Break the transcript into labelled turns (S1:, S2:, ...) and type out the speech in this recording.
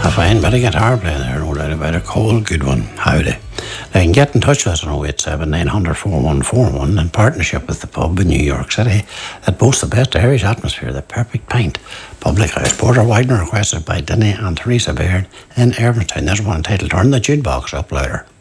S1: A fine bit of guitar playing there, no doubt about it. Cole, good one. Howdy. Now, you can get in touch with us on 087 900 4141 in partnership with the pub in New York City that boasts the best Irish atmosphere, the Perfect Pint. Public House. Porter Widener requested by Denny and Teresa Baird in Irvinstown. There's one entitled Turn the Jukebox Up Louder.